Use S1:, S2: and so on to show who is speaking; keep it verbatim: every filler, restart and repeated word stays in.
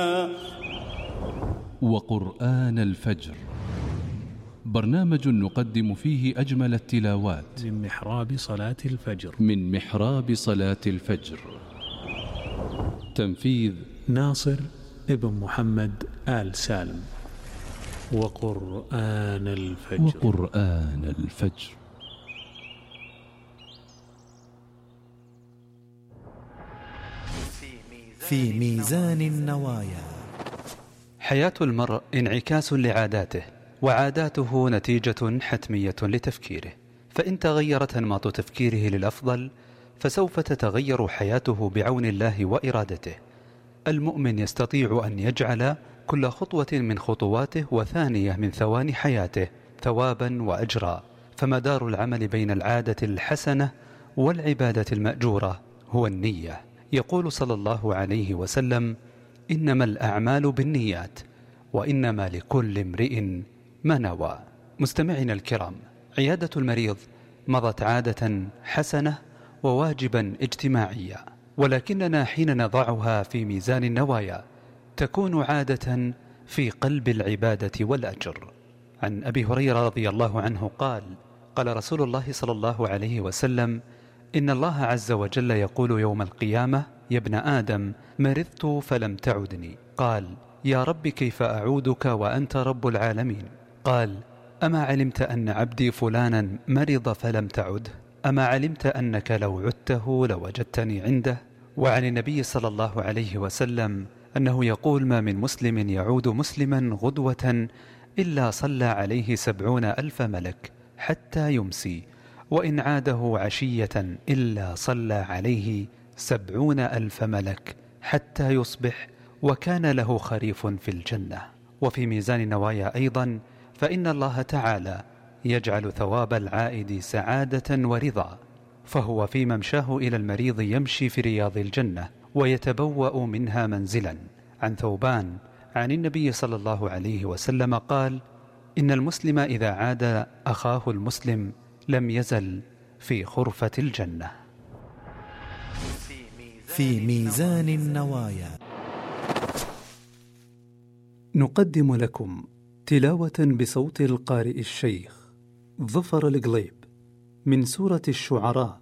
S1: وقرآن الفجر، برنامج نقدم فيه أجمل التلاوات
S2: من محراب صلاة الفجر
S1: من محراب صلاة الفجر. تنفيذ
S2: ناصر ابن محمد آل سالم. وقرآن الفجر
S1: وقرآن الفجر.
S3: في ميزان النوايا.
S4: حياة المرء انعكاس لعاداته، وعاداته نتيجة حتمية لتفكيره، فإن تغيرت أنماط تفكيره للأفضل فسوف تتغير حياته بعون الله وإرادته. المؤمن يستطيع أن يجعل كل خطوة من خطواته وثانية من ثواني حياته ثوابا وأجرا، فمدار العمل بين العادة الحسنة والعبادة المأجورة هو النية. يقول صلى الله عليه وسلم: إنما الأعمال بالنيات وإنما لكل امرئ ما نوى. مستمعينا الكرام، عيادة المريض مضت عادة حسنة وواجبا اجتماعيا، ولكننا حين نضعها في ميزان النوايا تكون عادة في قلب العبادة والأجر. عن أبي هريرة رضي الله عنه قال: قال رسول الله صلى الله عليه وسلم: إن الله عز وجل يقول يوم القيامة: يا ابن آدم، مرضت فلم تعدني. قال: يا رب كيف أعودك وأنت رب العالمين؟ قال: أما علمت أن عبدي فلانا مرض فلم تعد؟ أما علمت أنك لو عدته لوجدتني عنده؟ وعن النبي صلى الله عليه وسلم أنه يقول: ما من مسلم يعود مسلما غدوة إلا صلى عليه سبعون ألف ملك حتى يمسي، وإن عاده عشية إلا صلى عليه سبعون ألف ملك حتى يصبح، وكان له خريف في الجنة. وفي ميزان النوايا أيضا، فإن الله تعالى يجعل ثواب العائد سعادة ورضا، فهو في ممشاه إلى المريض يمشي في رياض الجنة ويتبوأ منها منزلا. عن ثوبان عن النبي صلى الله عليه وسلم قال: إن المسلم إذا عاد أخاه المسلم لم يزل في خرفة الجنة.
S3: في ميزان النوايا
S2: نقدم لكم تلاوة بصوت القارئ الشيخ ظفر القليب من سورة الشعراء